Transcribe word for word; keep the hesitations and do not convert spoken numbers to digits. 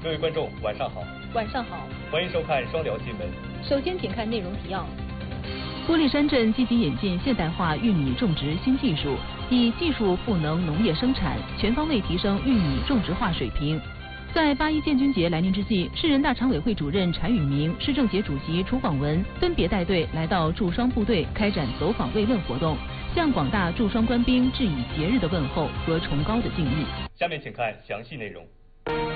各位观众，晚上好。 晚上好， 欢迎收看双聊新闻。 首先，请看内容提要。 玻璃山镇积极引进现代化玉米种植新技术，以技术赋能农业生产，全方位提升玉米种植化水平。在八一建军节来临之际，市人大常委会主任柴宇明、市政协主席楚广文分别带队来到驻双部队开展走访慰问活动，向广大驻双官兵致以节日的问候和崇高的敬意。 下面请看详细内容。